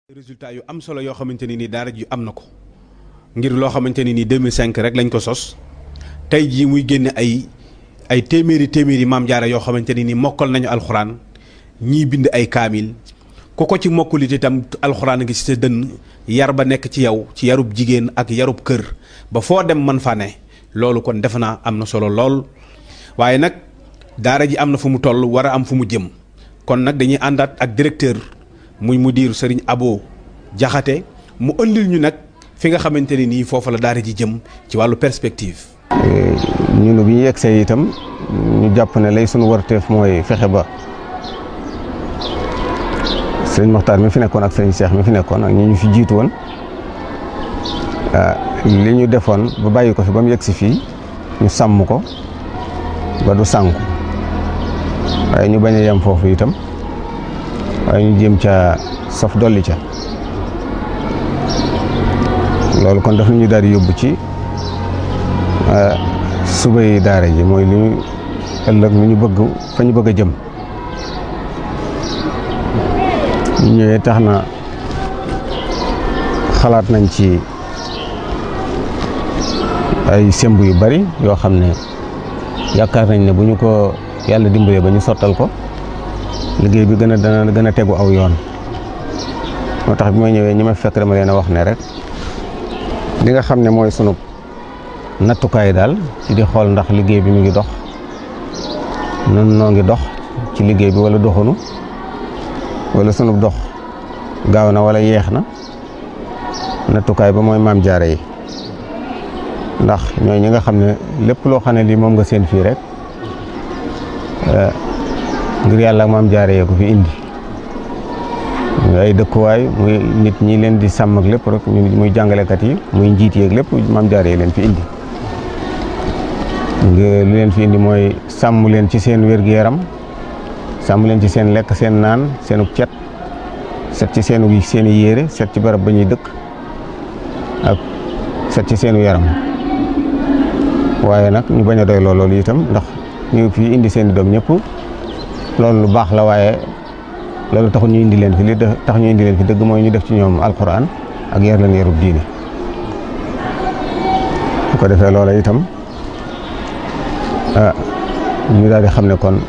résultat yu am solo yoo xamante ni daara ji am na ko ngir loo xamante ni 2005 rek lañ ko sos tey jii muy génne ay téeméeri maam jaara yoo xamante ni mokkal nañu alxuraan ñii bind ay kaamil ku ko ci mokkulit itam alxuraan ngi ci sa dënn yar ba nekk ci yow ci yarub jigéen ak yarub kër ba foo dem man fa ne loolu kon defe naa am na solo lool waaye nag daara ji am na fu mu toll war a am fu mu jëm kon nag dañuy àndaat ak directeur muy mudir Serigne Abo Jaxate mu ëndil ñu nag fi nga xamante ni nii foofu la daara ji jëm ci wàllu perspective. ñun bi ñu yegsee itam ñu jàpp ne lay sunu warteef mooy fexe ba sëriñ Moxtaar mi fi nekkoon ak sëriñ Cheikh mi fi nekkoon ak ñi ñu fi jiitu woon li ñu defoon ba bàyyi ko fi ba mu yegsi fii ñu sàmm ko ba du sànku waaye ñu bañ a yem foofu itam waaye ñu jéem ca saf dolli ca loolu kon daf ñu daal di yóbbu ci subay daara ji mooy li ñu ëllëg lu ñu bëgg fa ñu bëgg a jëm ñu ñëwee tax na xalaat nañ ci ay semb yu bari yoo xam ne yaakaar nañ ne bu ñu ko yàlla dimbalee ba ñu sottal ko liggéey bi dana gën a tegu aw yoon moo tax bi ma ñëwee ñi ma fekk dama leen a wax ne rek li nga xam ne mooy sunu nattukaay daal ci di xool ndax liggéey bi mu ngi dox nun noo ngi dox ci liggéey bi wala doxunu wala sunu dox gaaw na wala yeex na nattukaay ba mooy maam jaara yi ndax ñooy ñi nga xam ne lépp loo xam ne lii moom nga seen fii rek ngir yàlla ak maam jaare yee ko fi indi ay dëkkuwaay muy nit ñi leen di sàmm ak lépp rek muy jàngalekat yi muy njiit yeeg lépp maam jaare yi leen fi indi li leen fi indi mooy sàmm leen ci seen wér-gu-yaram sàmm leen ci seen lekk seen naan seenu cet set ci seeni yére set ci barab ba ñuy dëkk ak set ci seenu yaram waaye nag ñu bañ a doy loolu itam ndax ñu fi indi seen i doom ñëpp loolu lu baax la waaye loolu taxul ñu indi leen fi li tax ñu indi leen fi dëgg mooy ñu def ci ñoom alquran ak yar leen yarub diine bu ko defee loola itam ñu daal di xam ne kon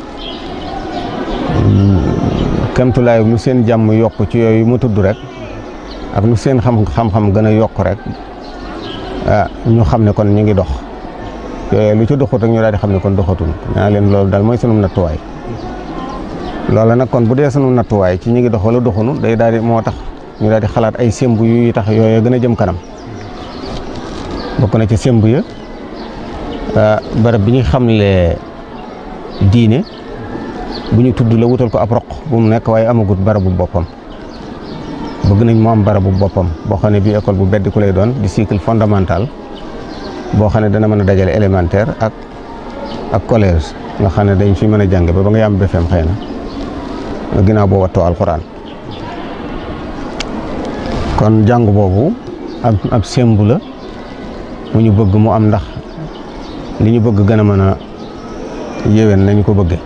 kemtulaay lu seen jàmm yokk ci yooyu mu tudd rek ak lu seen xam-xam gën a yokk rek ñu xam ne kon ñu ngi dox yooyu lu ci doxut rek ñu daal di xam ne kon doxatul naa leen loolu daal mooy sunu nattuwaay loola nag kon bu dee sunu nattuwaay ci ñu ngi dox wala doxunu day daal di moo tax ñu daal di xalaat ay semb yu tax yooyu gën a jëm kanam bokk na ci semb ya barab bi ñu xamle diine bu ñu tudd la wutal ko ab roq bu mu nekk waaye amagut barabu boppam bëgg nañ mu am barabu boppam boo xam ne bii école bu beddi ku lay doon di cycle fondamental boo xam ne dana mën a dajale élémentaire ak collège nga xam ne dañ fi mën a jàng ba nga yam BFEM xëy na ginnaaw boo wattoo alxuraan kon jàng boobu ab sembu la mu ñu bëgg mu am ndax li ñu bëgg gën a mën a yéwén nañu ko bëgge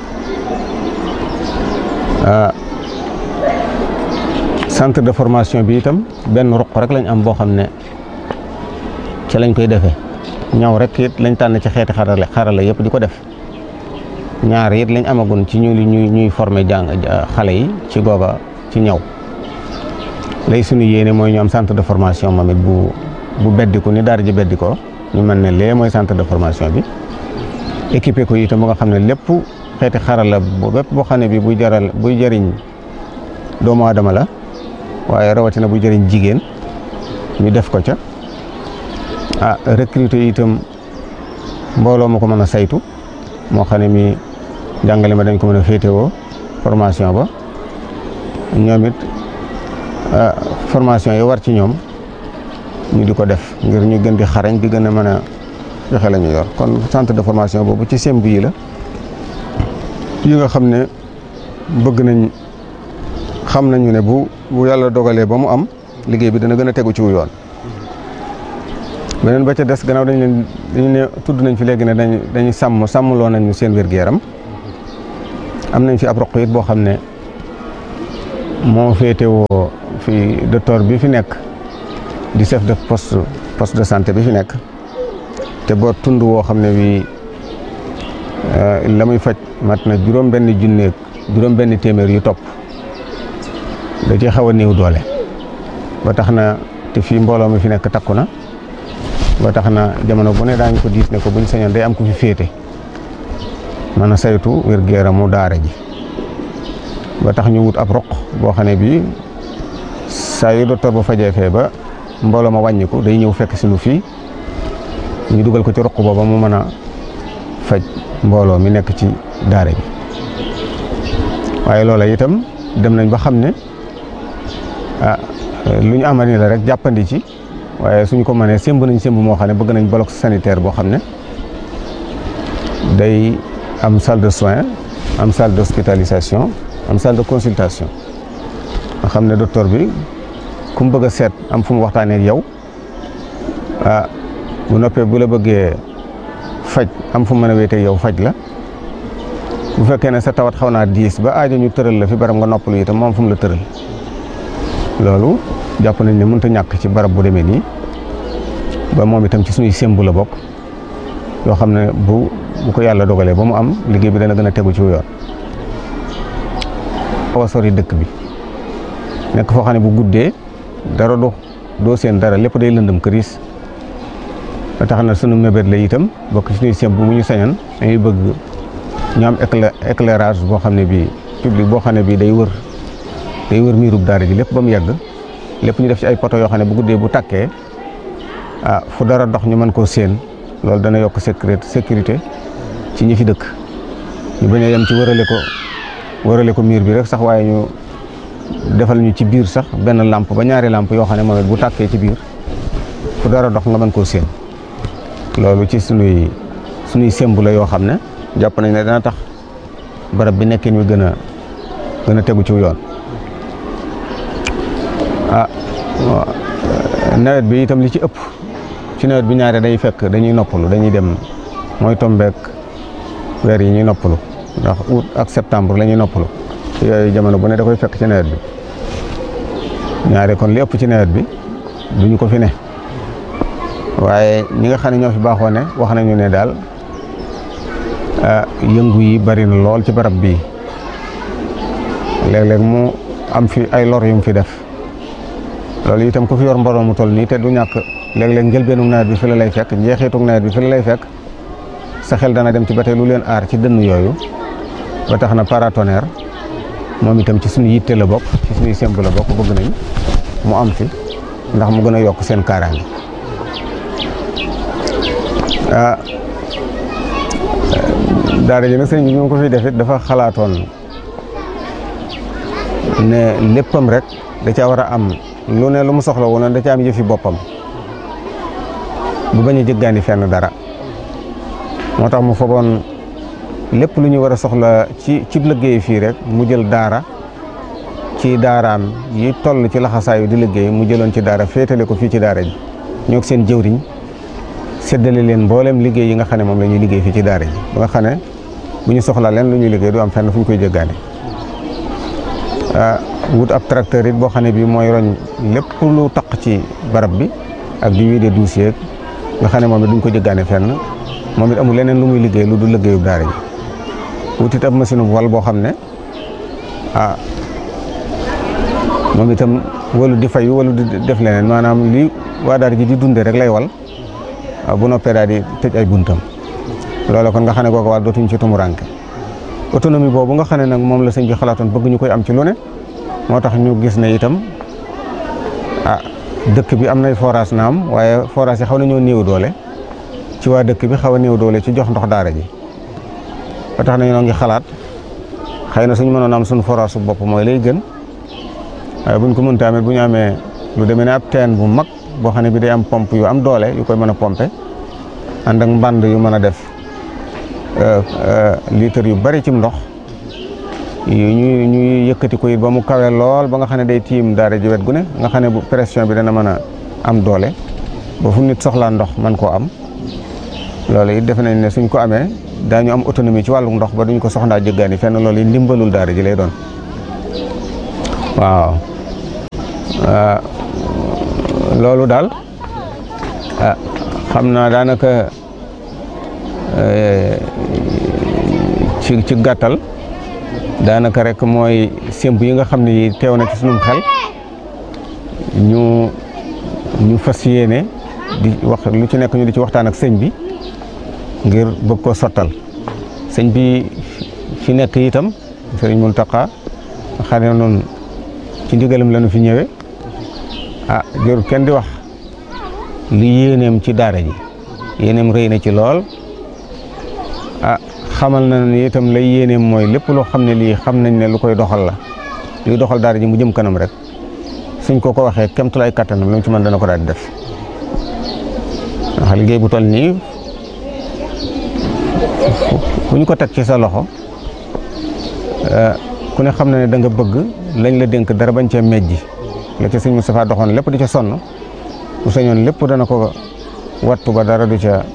centre de formation bi itam benn ruq rek lañ am boo xam ne ci lañ koy defee ñaw rek it lañ tànn ci xeeti xarala yëpp di ko def ñaar it lañ amagun ci ñuy former xale yi ci googa ci ñaw lay suñu yéene mooy ñu am centre de formation moom it bu beddiku ni daara ji beddikoo ñu mel ne lee mooy centre de formation bi équipé ko itam ba nga xam ne lépp xeeti xarala bépp boo xam ne bi buy jëriñ doomu aadama la waaye rawatina buy jëriñ jigéen ñu def ko ca recruter itam mbooloo ma ko mën a saytu moo xam ne mi jàngale ma dañ ko mën a féetewoo formation ba ñoom it formation yi war ci ñoom ñu di ko def ngir ñu gën di xarañ di gën a mën a joxe la ñu yor kon centre de formation boobu ci semb yi la yi nga xam ne bëgg nañ xam nañu ne bu yàlla dogalee ba mu am liggéey bi dana gën a tegu ci wu yoon beneen ba ca des gannaaw dañu ne tudd nañ fi léegi ne dañuy sàmmloo nañu seen wér-gu-yaram am nañ fi ab roq it boo xam ne moo féetewoo fi docteur bi fi nekk di chef de poste de santé bi fi nekk te boo tund woo xam ne bii la muy faj mat na juróom-benn téeméer yu topp da ci xaw a néew doole ba tax na te fii mbooloo mi fi nekk takku na ba tax na jamono bu ne daañu ko diis ne ko buñ sañoon day am ku fi féete mën a saytu wér-gu-yaramu daara ji ba tax ñu wut ab roq boo xam ne bii saa yu docteur ba fajee fee ba mbooloo ma wàññiku day ñëw fekk si lu fii ñu dugal ko ci roq booba mu mën a faj mbooloo mi nekk ci daara bi waaye loola itam dem nañ ba xam ne lu ñu amal ni la rek jàppandi ci waaye suñu ko mënee sémb nañ sémb moo xam ne bëgg nañ bloc sanitaire boo xam ne day am salle de soins am salle d'hospitalisation am salle de consultation nga xam ne docteur bi ku mu bëgg a seet am fu mu waxtaanee ak yow bu noppee bu la bëggee faj am fu mu mën a wéetee yow faj la bu fekkee ne sa tawat xaw naa diis ba aajo ñu tëral la fi barab nga noppalu itam moom fu mu la tëral loolu jàpp nañ ne mënut a ñàkk ci barab bu demee nii ba moom itam ci suñuy sémb la bokk yoo xam ne bu ko yàlla dogalee ba mu am liggéey bi dana gën a tegu ci yoon. xaw a sori dëkk bi nekk foo xam ne bu guddee dara doo seen dara lépp day lëndëm këriis ba tax na sunu mébét la itam bokk ci suñuy sémb bu ñu sañoon dañuy bëgg ñu am éclairage boo xam ne bii public boo xam ne bii day wër miirub daara ji lépp ba mu yàgg lépp ñu def ci ay poto yoo xam ne bu guddee bu tàkkee fu dara dox ñu mën koo séen loolu dana yokk sécurité ci ñi fi dëkk ñu bañ a yem ci wërale ko miir bi rek sax waaye ñu defal ñu ci biir sax benn lampe ba ñaari lampe yoo xam ne moom it bu tàkkee ci biir fu dara dox nga mën koo séen loolu ci sunuy sémb la yoo xam ne jàpp nañ ne dana tax barab bi nekkin wi gën a tegu ci yoon. nawet bi itam li ci ëpp ci nawet bi ñaare day fekk dañuy noppalu dañuy dem mooy tombeek weer yi ñuy noppalu ndax août ak septembre la ñuy noppalu yooyu jamono bu ne da koy fekk ci nawet bi ñaare kon li ëpp ci nawet bi duñu ko fi ne waaye ñi nga xam ne ñoo fi baaxoo ne wax nañu ne daal yëngu yi bari na lool ci barab bii léeg-léeg mu am fi ay lor yu mu fi def loolu itam ku fi yor mbooloo mu toll nii te du ñàkk léeg-léeg njëlbeenu nawet bi fi la lay fekk njeexitug nawet bi fi la lay fekk sa xel dana dem ci ba tey lu leen aar ci dënn yooyu ba tax na paratonnerre moom itam ci suñu yitte la bokk ci suñuy semb la bokk bëgg nañ mu am fi ndax mu gën a yokk seen kaaraange daara ji nag sëñ bi ñu ko fi def it dafa xalaatoon ne léppam rek da caa war a am lu ne lu mu soxla woon da ca am yëfi boppam bu bañ a jëggaani fenn dara moo tax mu fogoon lépp lu ñu war a soxla ci liggéey fii rek mu jël daara ci daaraam yi toll ci laxasaayu di liggéey mu jëloon ci daara féetale ko fii ci daara ji ñoo seen jëwriñ séddale leen mboolem liggéey yi nga xam ne moom la ñuy liggéey fii ci daara ji ba nga xam ne bu ñu soxlaa leen lu ñuy liggéey du am fenn fu ñu koy jëggaani wut ab tracteur it boo xam ne bii mooy roñ lépp lu taq ci barab bi ak di wiide dossier nga xam ne moom it duñ ko jëggaane fenn moom it amul leneen lu muy liggéey lu du liggéeyub daara ji wut it ab machine bu wal boo xam ne moom itam walu di fay walu di def leneen maanaam li waa daara ji di dunde rek lay wal bu noppee daal di tëj ay buntam loolu kon nga xam ne kooku wàll dootuñ ci tumuranke autonomie boobu nga xam ne nag moom la sëñ bi xalaatoon bëgg ñu koy am ci lu ne moo tax ñu gis ne itam dëkk bi am nay forage naam waaye forage yi xaw nañoo néew doole ci waa dëkk bi xaw a néew doole ci jox ndox daara ji ba tax na ñoo ngi xalaat xëy na suñu mënoon am suñu forage su bopp mooy lay gën waaye buñ ko mënta amee bu ñu amee lu demee ne ab teen bu mag boo xam ne bi day am pompe yu am doole yu koy mën a pompe ànd ak mbànd yu mën a def litre yu bari ci ndox ñuy yëkkati ko it ba mu kawe lool ba nga xam ne day tiim daara ji wet gu ne nga xam ne bu pression bi dana mën a am doole ba fu nit soxlaa ndox man koo am loolu it defe nañ ne suñ ko amee daañu am autonomie ci wàllu ndox ba duñ ko soxlaa jëggaani fenn loolu it ndimbalul daara ji lay doon waaw loolu daal xam naa daanaka ci gàttal daanaka rek mooy sémb yi nga xam ne yi teew na ci sunum xel ñu fas yéene di wax lu ci nekk ñu di ci waxtaan ak sëñ bi ngir bëgg koo sottal sëñ bi fi nekk itam sëriñ Mountakha xam ne noonu ci ndigalam la ñu fi ñëwee jërul kenn di wax li yéeneem ci daara ji yéeneem rëy na ci lool xamal na ni itam lay yéeneem mooy lépp loo xam ne lii xam nañ ne lu koy doxal la luy doxal daara ji mu jëm kanam rek suñ ko waxee kemtulaay kattanam lu mu ci mën dana ko daal di def ndax liggéey bu toll nii ku ñu ko teg ci sa loxo ku ne xam na ne da nga bëgg lañ la dénk dara bañ cee mejji la ca sëñ Moustapha doxoon lépp di ca sonn bu sañoon lépp dana ko wattu ba dara du ca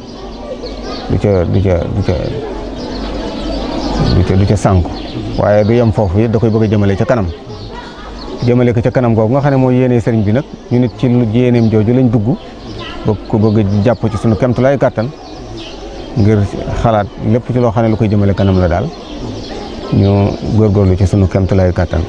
sànku waaye du yem foofu it da koy bëgg a jëmale ca kanam jëmale ko ca kanam googu nga xam ne mooy yéene sëriñ bi nag ñu nit ci lu yéeneem jooju lañ dugg bëgg jàpp ci sunu kemtulaay kàttan ngir xalaat lépp ci loo xam ne lu koy jëmale kanam la daal ñu góorgóorlu ci sunu kemtulaay kàttan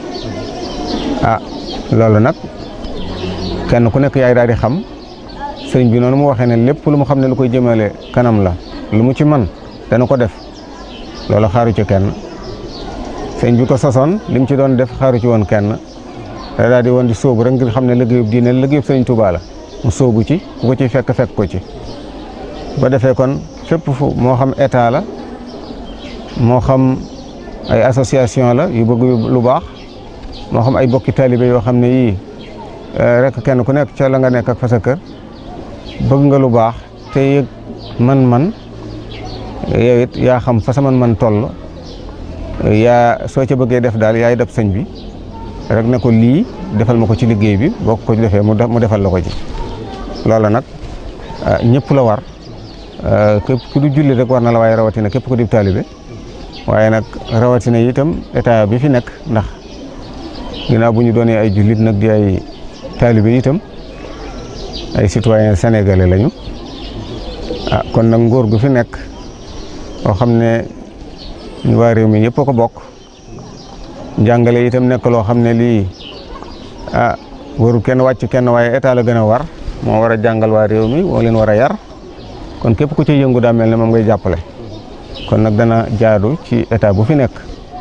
loolu nag kenn ku nekk yaay daal di xam sëriñ bi noonu mu waxee ne lépp lu mu xam ne lu koy jëmale kanam la lu mu ci man dana ko def loolu xaaru ci kenn sëriñ bi ko sosoon li mu ci doon def xaaru ci woon kenn da daal di woon di sóobu rek ngir xam ne liggéeyub diine liggéeyub sëriñ Tuubaa la mu sóobu ci ku ko ci fekk ko ci ba defee kon fépp fu moo xam état la moo xam ay association la yu bëgg lu baax moo xam ay bokki taalibe yoo xam ne yii rek kenn ku nekk ca la nga nekk ak fa sa kër bëgg nga lu baax te yëg man yow it yaa xam fa sa man toll yaa soo ca bëggee def daal yaay def sëñ bi rek ne ko lii defal ma ko ci liggéey bi boo ko ci defee mu defal la ko ci loola nag ñëpp la war képp ku du julli rek war na la waaye rawatina képp ku di taalibe waaye nag rawatina itam état bi fi nekk ndax ginnaaw bu ñu doonee ay jullit nag di ay taalibe itam ay citoyen sénégalais lañu kon nag nguur gu fi nekk boo xam ne ñu waa réew mi ñëpp a ko bokk njàngale itam nekk loo xam ne lii warul kenn wàcc kenn waaye état la gën a war moo war a jàngal waa réew mi moo leen war a yar kon képp ku ci yëngu daa mel ne moom ngay jàppale kon nag dana jaadu ci état bu fi nekk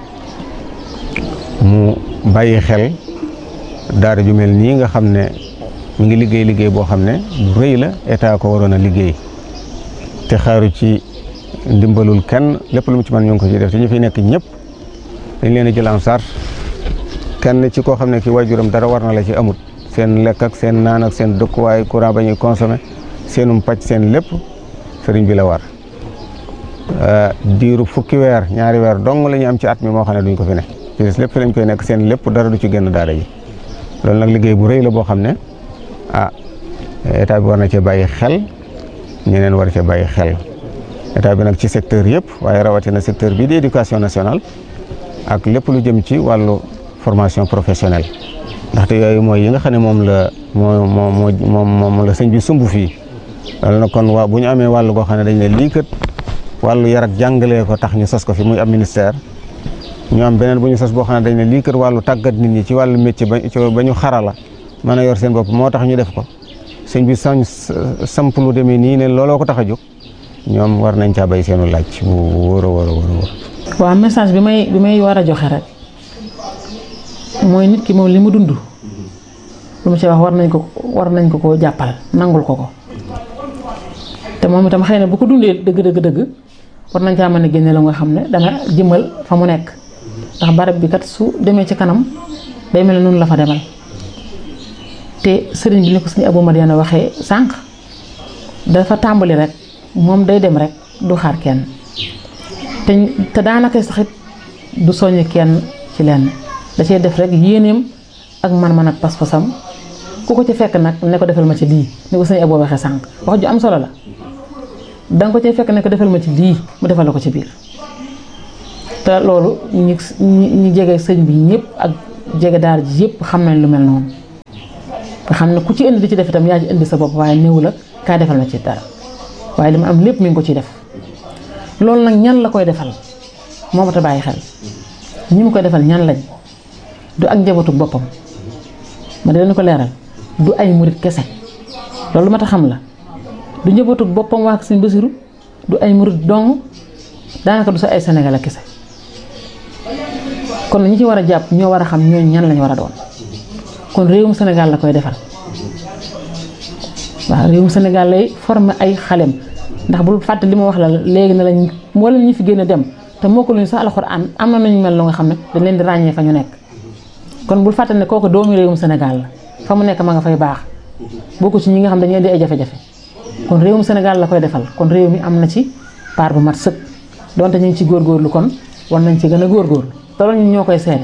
mu bàyyi xel daara ju mel nii nga xam ne mi ngi liggéey boo xam ne bu rëy la état ko waroon a liggéey te xaaru ci ndimbalul kenn lépp lu mu ci mën ñu ngi ko ci def te ñu fi nekk ñëpp dañ leen a jël en charge kenn ci koo xam ne ki waajuram dara war na la ci amut seen lekk ak seen naan ak seen dëkkuwaay courant ba ñuy consommé seenum pàcc seen lépp sëriñ bi la war diiru fukki weer ñaari weer dong la ñu am ci at mi moo xam ne duñ ko fi ne ci des lépp fi lañ koy nekk seen lépp dara du ci génn daara ji loolu nag liggéey bu rëy la boo xam ne état bi war na cee bàyyi xel ñeneen war cee bàyyi xel état bi nag ci secteur yëpp waaye rawatina secteur bii di éducation nationale ak lépp lu jëm ci wàllu formation professionnelle ndaxte yooyu mooy yi nga xam ne moom la sëñ bi sumb fii loolu nag kon bu ñu amee wàllu goo xam ne dañ ne lii kat wàllu yar ak jàngalee ko tax ñu sos ko fi muy am ministère ñu am beneen bu ñu sos boo xam ne dañ ne lii kat wàllu tàggat nit ñi ci wàllu métier ba ñu xarala mën a yor seen bopp moo tax ñu def ko sëñ bi samp lu demee nii ne looloo ko tax a jóg ñoom war nañ caa bay seenu laaj bu wóor a wóor a wóor. waaw message bi may war a joxe rek mooy nit ki moom li mu dund lu mu ci wax war nañ ko koo jàppal nangul ko te moom itam xëy na bu ko dundee dëgg war nañ caa mën a génne la nga xam ne dana jëmal fa mu nekk ndax barab bi kat su demee ci kanam day mel ne noonu la fa demal te sëriñ bi ni ko sëriñ Abou Madiana waxee sànq dafa tàmbali rek moom day dem rek du xaar kenn te daanaka sax it du soññ kenn ci lenn da cee def rek yéeneem ak man-man ak pas-pasam ku ko ci fekk nag ne ko defal ma ci lii ni ko sëriñ Abou waxee sànq wax ju am solo la danga ko cee fekk ne ko defal ma ci lii mu defal la ko ci biir te loolu ñi jege sëñ bi ñëpp ak jege daara ji yëpp xam nañ lu mel noonu nga xam ne ku ci indi di ci def itam yaa ci indi sa bopp waaye néew la kaa defal ma ci dara waaye li ma am lépp mi ngi ko ciy def loolu nag ñan la koy defal moo ma ta bàyyi xel ñi mu koy defal ñan lañ du ak njabootu boppam ma di leen ko leeral du ay murit kese loolu ma ta xam la du njabootu boppam waa Sëñ Basiru du ay murit dong daanaka du sa ay Sénégal kese kon ñi ci war a jàpp ñoo war a xam ñooñu ñan lañu war a doon kon réewum Sénégal la koy defal waaw réewum Sénégal lay former ay xalem ndax bul fàtte li ma wax la léegi ne lañ mboolem ñi fi génn dem te moo ko luñu sax alxuraan am na nañu mel lu nga xam ne dañ leen di ràññee fa ñu nekk kon bul fàtte ne kooku doomu réewum Sénégal la fa mu nekk ma nga fay baax bokku ci ñi nga xam dañuy indi ay jafe-jafe kon réewum Sénégal la koy defal kon réew mi am na ci part bu mat sëkk donte ñu ngi ci góorgóorlu kon war nañ ci gën a góorgóorlu te loolu ñun ñoo koy seede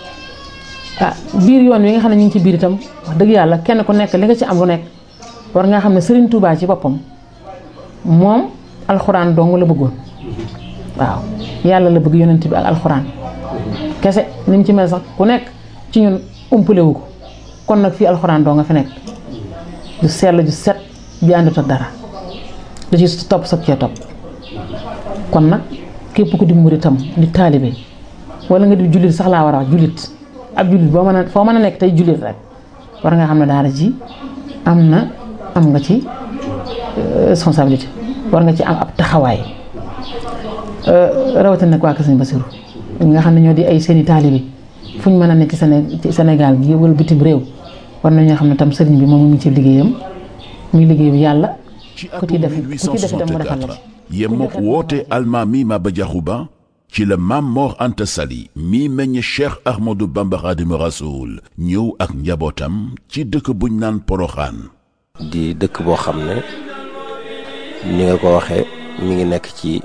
biir yoon wi nga xam ne ñu ngi ci biir itam wax dëgg yàlla kenn ku nekk li nga ci am lu nekk war nga xam ne Serigne Touba ci boppam moom alxuraan dong la bëggoon waaw yàlla la bëgg yonent bi ak alxuraan kese ni mu ci mel sax ku nekk ci ñun umpale wu ko kon nag fii alxuraan doo nga fi nekk ju sell ju set bi àndut ak dara da ci topp sag cee topp kon nag képp ku di muritam di taalibe wala nga di jullit sax laa war a wax jullit ab jullit foo mën a nekk tey jullit rek war nga xam ne daara ji am nga ci responsabilité war nga ci am ab taxawaay rawatina nag waa Kër Sëñ Basiru nga xam ne ñoo di ay seeni taalibe fu ñu mën a nekk ci Sénégal gi wala bitim réew war nañoo xam ne tam sëriñ bi moom mu ngi ci liggéeyam muy liggéey bi yàlla ku ci def itam mu defal la yemook woote almaami Maba Diakhou Ba ci la Maam Mor Anta Sali mi meññ Cheikh Ahmadou Bamba Khadimu Rasoul ñëw ak njabootam ci dëkk buñ naan Poroxaan di dëkk boo xam ne ni nga ko waxee mi ngi nekk ci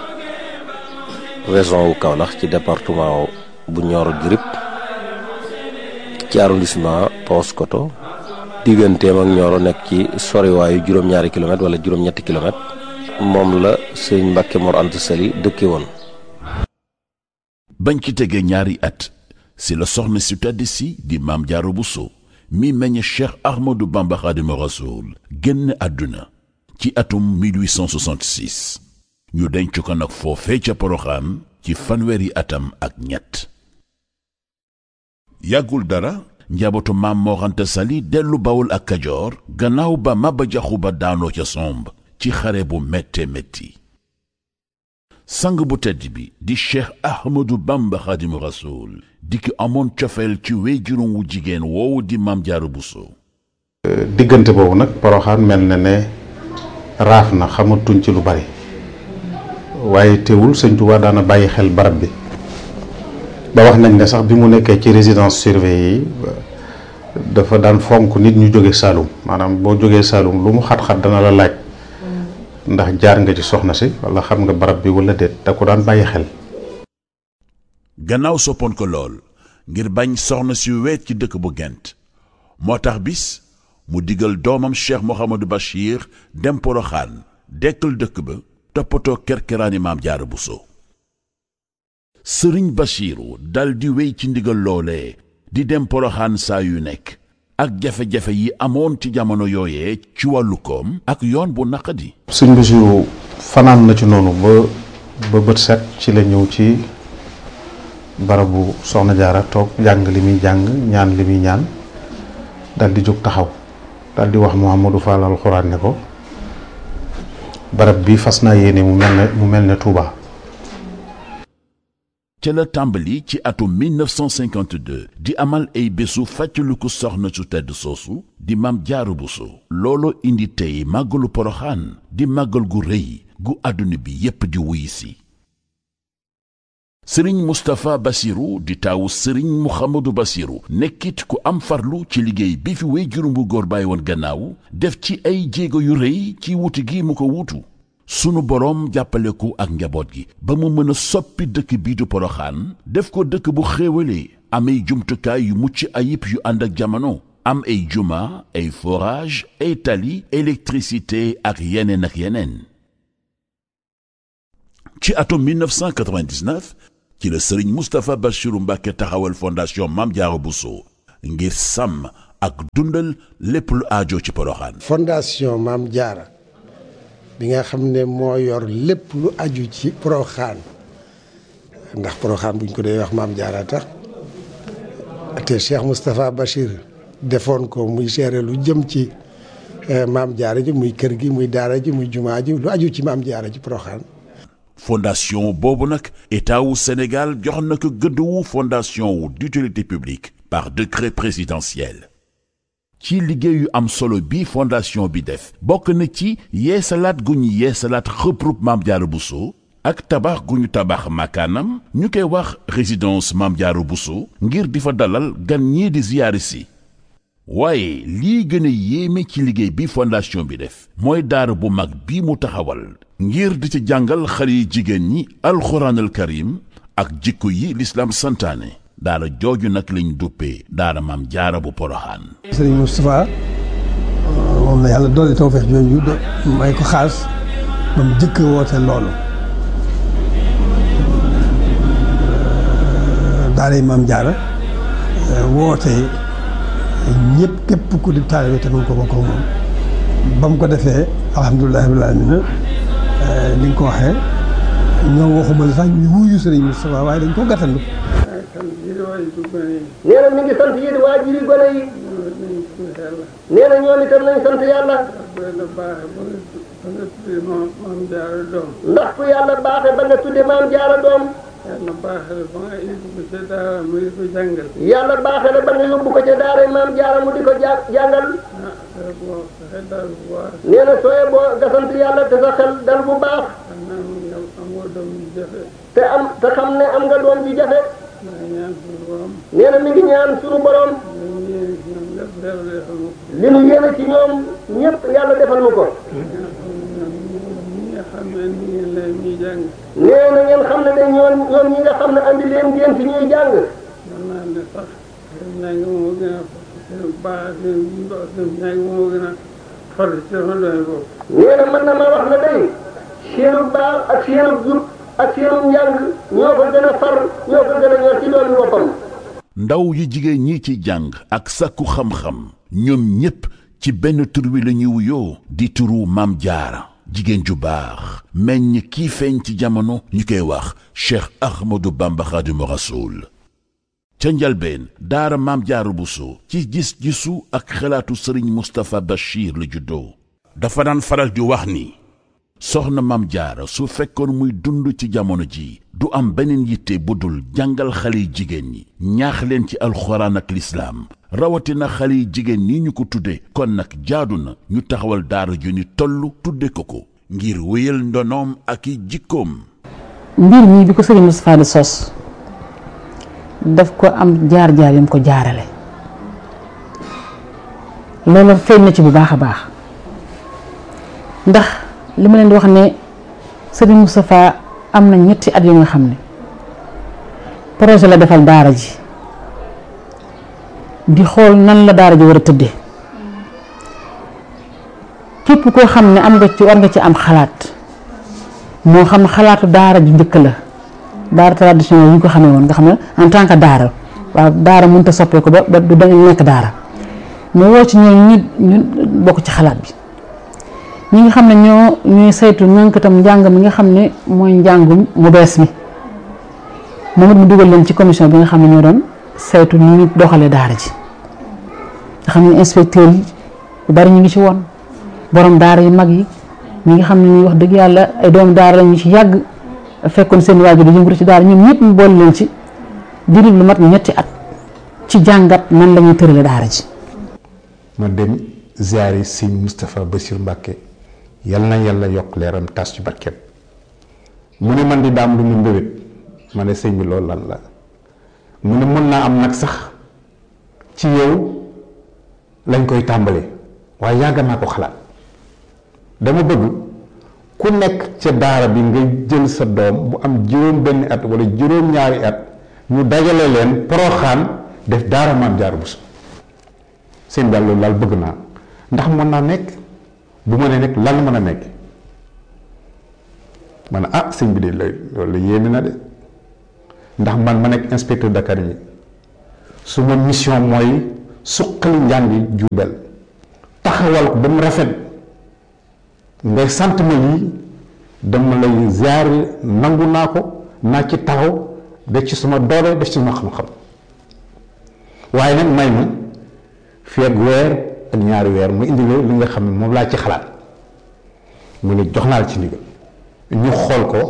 région wu Kaolack ci département bu Nioro du Rip ci arrondissement Paoskoto digganteem ak Nioro nekk ci soriwaayu juróom-ñaari kilomètre wala juróom-ñetti kilomètre moom la sëñ Mbàkke Mor Anta Sali dëkke woon bañ ci tegee ñaari at si la soxna si tedd si di Maam Jaara Buso mi meññ Cheikh Ahmadou Bamba Khadimu Rasoul génn àdduna ci atum 1866 ñu denc ko nag foofee ca Poroxaan ci fanweeri atam ak ñett yàggul dara njabootu Maam Mor Anta Sali dellu Bawol ak Kajoor gannaaw ba Maba Diakhou Ba daanoo ca somb ci xare bu métte métti sang bu tedd bi di Cheikh Ahmadou Bamba Khadimu Rasoul di ki amoon cofeel ci wéyjuróom wu jigéen woowu di Maam Jaara Buso diggante boobu nag Poroxaan mel na ne raaf na xamatuñ ci lu bari waaye teewul Sëñ Tuubaa daana bàyyi xel barab bi ba wax nañ ne sax bi mu nekkee ci résidence surveillée yi dafa daan fonk nit ñu jóge Saalum maanaam boo jógee Saalum lu mu xat-xat dana la laaj ndax jaar nga ci soxna si wala xam nga barab bi wala déet da ko daan bàyyi xel gannaaw soppoon ko lool ngir bañ soxna si weet ci dëkk bu Gent moo tax bis mu digal doomam Cheikh Mouhamadou Bachir dem Poroxaan dekkal dëkk ba toppatoo kerkeraani Maam Jaara Buso Sëriñ Bachiru dal di wéy ci ndigal loolee di dem Poroxaan saa yu nekk ak jafe-jafe yi amoon ci jamono yooyee ci wàllu koom ak yoon bu naqadi Sëñ Basiru fanaan na ci noonu ba bët set ci la ñëw ci barabu Soxna Jaara toog jàng li muy jàng ñaan li muy ñaan dal di jóg taxaw dal di wax Mouhamadou Fall alxuraan ne ko barab bi fas naa yéene mu mel ne Touba. ca la tàmbali ci atum 1952 di amal ay bésu fàttaliku soxna su tedd soosu di Maam Jaara Buso looloo indi tey màggalu Poroxaan di màggal gu rëy gu àdduna bi yépp di wuy si sëriñ Moustapha Bassirou di taawu sëriñ Mouhamadou Bassirou nekkit ku am farlu ci liggéey bi fi wéyjuram bu góor bàyyi woon gannaaw def ci ay jéego yu rëy ci wuti gi mu ko wuutu sunu boroom jàppale ko ak njaboot gi ba mu mën a soppi dëkk bii du Poroxaan def ko dëkk bu xéewalee am ay jumtukaay yu mucc ayib yu ànd ak jamono am ay juma ay forage ay tali électricité ak yeneen ci atum 1999 ci la sëriñ Moustapha Bassirou Mbacké taxawal fondation Maam Jaara Buso ngir sàmm ak dundal lépp lu aajo ci Porokhane. fondation Maam Jaara bi nga xam ne moo yor lépp lu aju ci Porokhane ndax Porokhane buñ ko dee wax Maam Jaara tax te Cheikh Moustapha Bachir defoon ko muy gérer lu jëm ci Maam Jaara ji muy kër gi muy daara ji muy jumaa ji lu aju ci Maam Jaara ji Porokhane. fondation boobu nag état wu Sénégal jox na ko gëdd wu fondation wu d'utilité publique par décret présidentiel. ci liggéey yu am solo bi fondation bi def bokk na ci yeesalaat gu ñu yeesalaat xëprub Maam Jaara Bousso ak tabax gu ñu tabax makaanam ñu koy wax résidence Maam Jaara Bousso ngir di fa dalal gan ñii di ziyaari si. waaye lii gën a yéeme ci liggéey bi fondation bi def mooy daara bu mag bi mu taxawal ngir di ci jàngal xale yi jigéen ñi alxuraanal karim ak jikko yi lislaam santaane. daara jooju nag lañ duppee daara Maam Jaara bu Porokhane. Sëriñ Moustapha moom la yàlla doole tawfeex jooju may ko xaas ba mu jëkk woote loolu daara Maam Jaara woote ñëpp képp ku di taalibe te mën ko bokk moom ba mu ko defee alhamdulilah rabbil aalamiina li nga ko waxee ñoo waxuma la sax ñu wuyu Sëriñ Moustapha waaye dañ ko gàttandu. nee na mi ngi sant yéen waajur yi gone yi nee na ñoom itam nañ sant yàlla ndax ku yàlla baaxe ba nga tudde Maam Jaara doom yàlla baaxe la ba nga yóbbu ko ca daara mu di ko jàngal yàlla baaxe la ba nga yóbbu ko ca daara Maam Jaara mu di ko jàngal nee na sooye boo nga sant yàlla te sa xel dal bu baax te xam ne am nga doom ji jafe nee na mi ngi ñaan suñu borom li nu yéene ci ñoom ñëpp yàlla defal nu ko. nee na ngeen xam ne de ñoom ñi nga xam ne andi leen ngeen fi ñuy jàng. nee na mën na ma wax ne day seenu baax ak seenu jub ak seenu njàng ñoo ko gën a far ñoo ko gën a ñor ci doon boppam. ndaw yu jigéen ñi ci jàng ak sàkku xam-xam ñoom ñépp ci benn tur wi la ñuy wuyoo di turu Maam Jaara jigéen ju baax meññ kii feeñ ci jamono ñu koy wax Cheikh Ahmadou Bamba Khadimu Rasoul. ca njalbeen daara Maam Jaara Bousso ci gis-gisu ak xalaatu Sëriñ Moustapha Bachir la juddoo dafa daan faral di wax ni soxna Maam Jaara su fekkoon muy dund ci jamono ji du am beneen yitte bu dul jàngal xale yi jigéen ñi ñaax leen ci alxuraan ak lislaam rawatina xale yi jigéen ñi ñu ko tudde kon nag jaadu na ñu taxawal daara ju ni toll tudde ko ngir wéyal ndonoom ak i jikkoom. mbir mii bi ko Sëriñ Moustapha di sos daf ko am jaar-jaar yam ko jaarale loolu feeñ na ci bu baax a baax ndax li ma leen di wax ne Sëriñ Moustapha am na ñetti at yu nga xam ne projet la defal daara ji di xool nan la daara ji war a tëddee képp koo xam ne am nga ci war nga ci am xalaat moo xam xalaatu daara ju njëkk la daara traditionnel yi ñu ko xamee woon nga xam ne en tant que daara waaw daara mënut a soppee ko ba du da nekk daara mu woo ci ñooñu ñu bokk ci xalaat bi ñi nga xam ne ñooy saytu ñànkatam njàng mi nga xam ne mooy njàngum mu bees mi moom it mu dugal leen ci commission bi nga xam ne ñoo doon saytu ni ñu doxalee daara ji nga xam ne inspecteur yi yu bari ñu ngi ci woon borom daara yu mag yi ñi nga xam ne ñuy wax dëgg yàlla ay doomu daara la ñu ci yàgg fekkoon seen waajur di yëngatu ci daara ñoom ñëpp mu boole leen ci diiru lu mat ñetti at ci jàngat nan la ñuy tërale daara ji. ma dem ziyaari sëñ Moustapha Bachir Mbacke yal na yàlla yokk leeram tas ci barkeem mu ne man di daam lu mu mbébét ma ne sëñ bi loolu lan la mu ne mën naa am nag sax ci yow lañ koy tàmbalee waaye yàgg naa ko xalaat dama bëgg ku nekk ca daara bi nga jël sa doom bu am juróom benn at wala juróom ñaari at ñu dajale leen Porokhane def daara Maam Jaara Bousso sëñ daal loolu daal bëgg naa ndax mën naa nekk bu ma nee nekk lan mën a nekk ma ne ah sëñ bi de loolu yéeme na de ndax man ma nekk inspecteur d'académie suma mission mooy suqali njàngi Jurbel taxawal ko ba mu rafet ngay sant ma lii dama lay ziare nangu naa ko naa ci taxaw def ci suma doole def ci suma xam-xam waaye nag may ma fii ak weer ak ñaari weer mu indi li nga xam ne moom laa ci xalaat mu ne jox naa la ci ndigal ñu xool ko